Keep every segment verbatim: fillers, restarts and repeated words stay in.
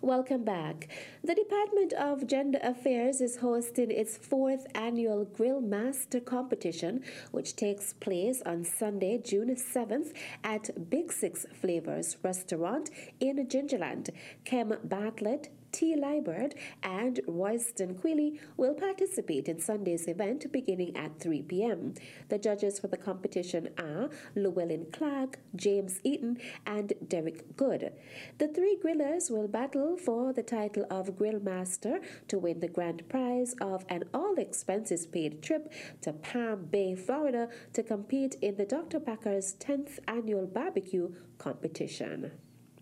Welcome back. The Department of Gender Affairs is hosting its fourth annual Grill Master competition, which takes place on Sunday, June seventh at Big Six Flavors Restaurant in Gingerland. Kem Bartlett, T. Liebert, and Royston Quilly will participate in Sunday's event beginning at three p.m. The judges for the competition are Llewellyn Clark, James Eaton, and Derek Good. The three grillers will battle for the title of Grill Master to win the grand prize of an all-expenses-paid trip to Palm Bay, Florida to compete in the Doctor Packer's tenth annual barbecue competition.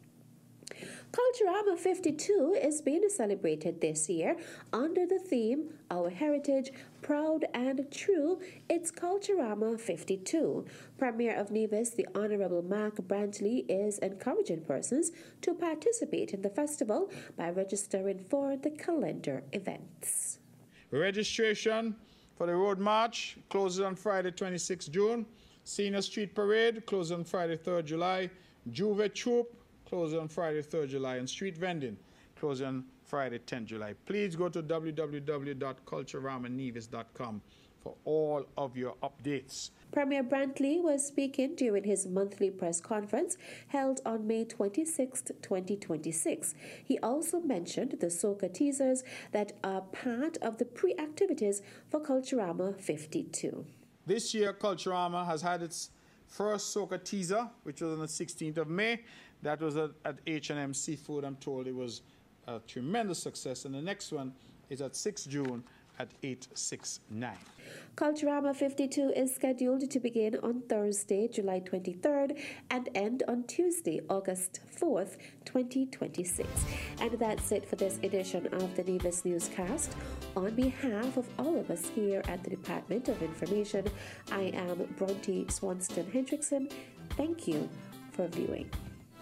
Culturama fifty-two is being celebrated this year under the theme Our Heritage, Proud and True. It's Culturama fifty-two. Premier of Nevis, the Honorable Mark Brantley, is encouraging persons to participate in the festival by registering for the calendar events. Registration for the Road March closes on Friday, twenty-sixth June. Senior Street Parade closes on Friday, third July. Juve Troop closes on Friday, third July, and street vending closes on Friday, tenth July. Please go to w w w dot culturama nevis dot com for all of your updates. Premier Brantley was speaking during his monthly press conference held on May twenty-sixth, twenty twenty-six. He also mentioned the soca teasers that are part of the pre-activities for Culturama fifty-two. This year, Culturama has had its first soca teaser, which was on the sixteenth of May. That was at, at H and M Seafood. I'm told it was a tremendous success. And the next one is at sixth June at eight six nine. Culturama fifty-two is scheduled to begin on Thursday, July twenty-third, and end on Tuesday, August fourth, twenty twenty-six. And that's it for this edition of the Nevis Newscast. On behalf of all of us here at the Department of Information, I am Bronte Swanston Hendrickson. Thank you for viewing.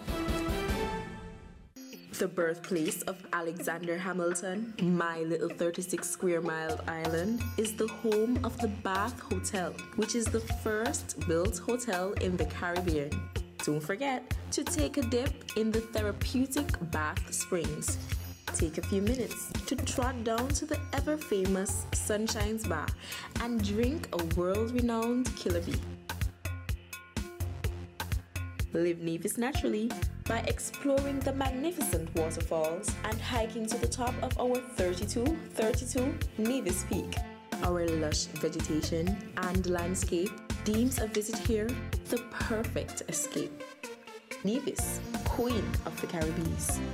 The birthplace of Alexander Hamilton, my little thirty-six square mile island, is the home of the Bath Hotel, which is the first built hotel in the Caribbean. Don't forget to take a dip in the therapeutic Bath Springs. Take a few minutes to trot down to the ever-famous Sunshine's Bar and drink a world-renowned Killer Bee. Live Nevis naturally by exploring the magnificent waterfalls and hiking to the top of our thirty-two thirty-two Nevis Peak. Our lush vegetation and landscape deems a visit here the perfect escape. Nevis, Queen of the Caribbean.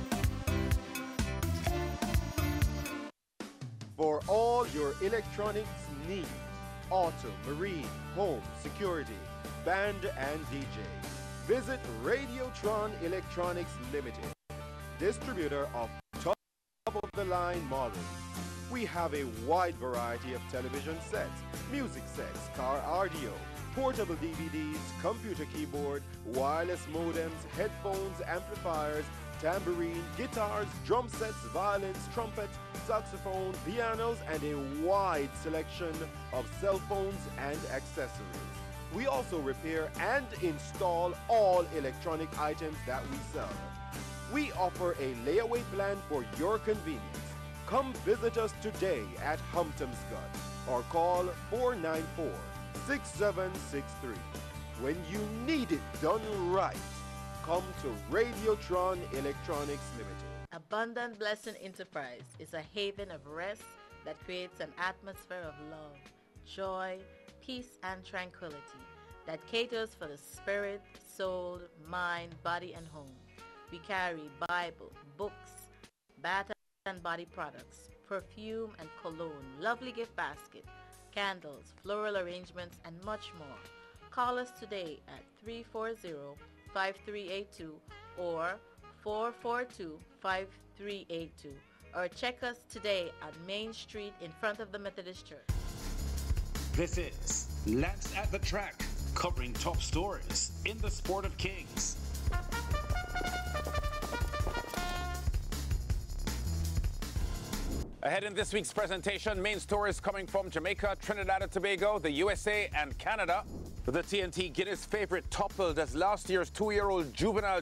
For all your electronics needs, auto, marine, home, security, band and D J. Visit Radiotron Electronics Limited, distributor of top-of-the-line models. We have a wide variety of television sets, music sets, car audio, portable D V Ds, computer keyboard, wireless modems, headphones, amplifiers, tambourine, guitars, drum sets, violins, trumpets, saxophone, pianos, and a wide selection of cell phones and accessories. We also repair and install all electronic items that we sell. We offer a layaway plan for your convenience. Come visit us today at Humptomscott or call four nine four, six seven six three. When you need it done right, come to Radiotron Electronics Limited. Abundant Blessing Enterprise is a haven of rest that creates an atmosphere of love, joy, peace, and tranquility that caters for the spirit, soul, mind, body, and home. We carry Bible, books, bath and body products, perfume and cologne, lovely gift basket, candles, floral arrangements, and much more. Call us today at three four zero, five three eight two or four four two, five three eight two, or check us today on Main Street in front of the Methodist Church. This is Lance at the Track, covering top stories in the sport of kings. Ahead in this week's presentation, main stories coming from Jamaica, Trinidad and Tobago, the U S A and Canada. The T N T Guinness favorite toppled as last year's two-year-old juvenile